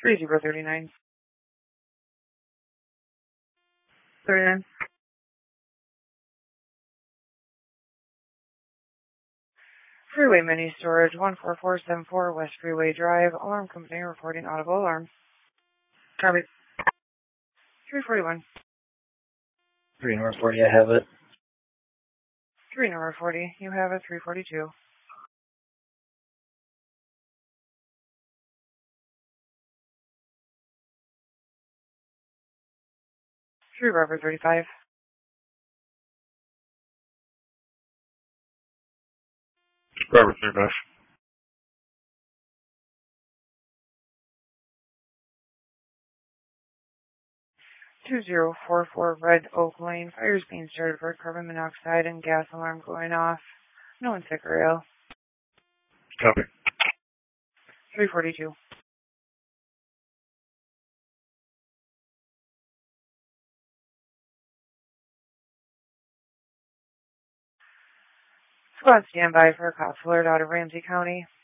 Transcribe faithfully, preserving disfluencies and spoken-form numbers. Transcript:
three zero three nine. thirty-nine. Freeway Mini Storage, one four four seven four West Freeway Drive. Alarm company reporting audible alarm. Copy. three forty-one. three number forty, I have it. three number forty, you have it. three forty-two. three Robert thirty-five. Robert thirty-five. two zero four four Red Oak Lane. Fires being started for carbon monoxide and gas alarm going off. No one sick or ill. Copy. three forty-two. Squad standby for a cops alert out of Ramsey County.